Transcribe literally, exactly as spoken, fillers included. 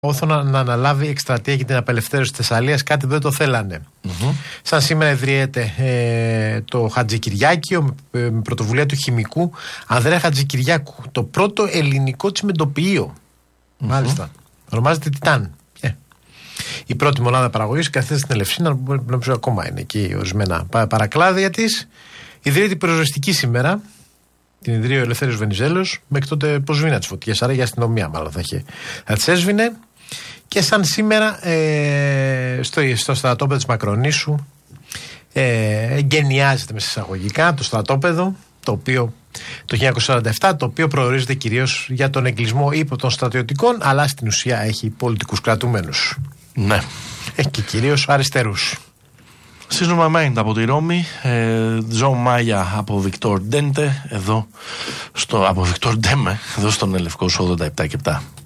Όθωνα να αναλάβει εκστρατεία για την απελευθέρωση της Θεσσαλίας, κάτι που δεν το θέλανε. Mm-hmm. Σαν σήμερα ιδρύεται ε, το Χατζικυριάκιο με, με πρωτοβουλία του χημικού Ανδρέα Χατζικυριάκου, το πρώτο ελληνικό τσιμεντοποιείο. Mm-hmm. Μάλιστα. Ονομάζεται Τιτάν. Yeah. Η πρώτη μονάδα παραγωγής καθίσταται στην Ελευσίνα, νομίζω ακόμα είναι εκεί ορισμένα παρακλάδια της. Ιδρύεται η πυροσβεστική σήμερα. Την ιδρύει ο Ελευθέριος Βενιζέλος. Μέχρι τότε πώς σβήναν τις φωτιές, άρα για αστυνομία μάλλον θα, είχε, θα τις έσβηνε. Και σαν σήμερα ε, στο, στο στρατόπεδο της Μακρονήσου ε, εγκαινιάζεται μέσα εισαγωγικά το στρατόπεδο, το οποίο το χίλια εννιακόσια σαράντα επτά, το οποίο προορίζεται κυρίως για τον εγκλισμό ύπο των στρατιωτικών, αλλά στην ουσία έχει πολιτικούς κρατουμένους. Ναι. Έχει και κυρίως αριστερούς. Σύζωμα Μέντα από τη Ρώμη, Τζο Μάγια από Βικτόρ Ντέντε, εδώ στο, από Βικτόρ Ντέμε, εδώ στον Ελευκό ογδόντα επτά και επτά.